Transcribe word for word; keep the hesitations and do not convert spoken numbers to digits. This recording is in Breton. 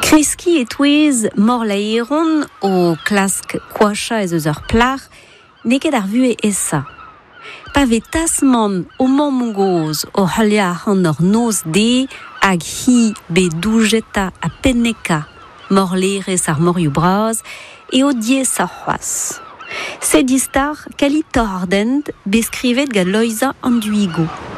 Kreski et Twiz mor laeron o klask kwasha ez eus ur plar, neget ar vue essa. Pa ve tasman o mamongoz o c'halya an ur noz de hag hi be doujeta a penneka mor lerez ar morioù braz e o diez a c'hoaz. Se distar kali tordent beskrivet ga loiza an duigo.